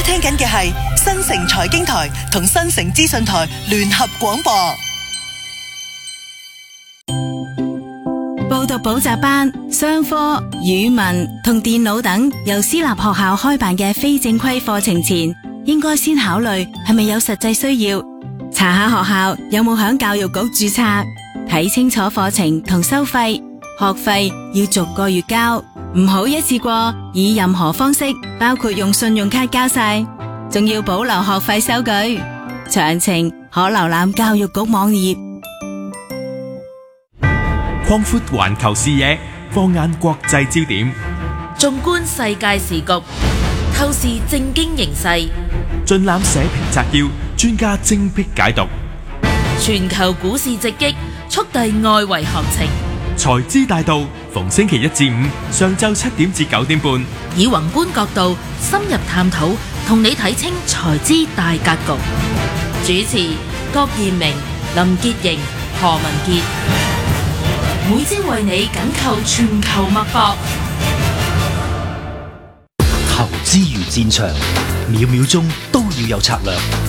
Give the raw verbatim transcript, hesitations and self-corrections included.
家聽緊嘅係新城財經台同新城資訊台聯合廣播。 報讀補習班、商科、語文同電腦等由私立學校開辦嘅非正規課程前，應該先考慮係咪有實際需要，查下學校有冇響教育局註冊，睇清楚課程同收費，學費要逐個月交，唔好一次過以任何方式，包括用信用卡交晒，仲要保留學費收據。詳情可瀏覽教育局網頁。 擴闊環球視野，放眼國際焦點， 縱觀世界時局，透視政經形勢， 盡覽社評摘要，專家精闢解讀。 全球股市直擊，速遞外圍行情。 財資大道，逢星期一至五上晝七點至九點半， 以宏觀角度深入探討，同你睇清財資大格局。主持郭彥明、林潔瑩、何文傑。每朝為你緊扣全球脈搏。 投資如戰場，秒秒鐘都要有策略。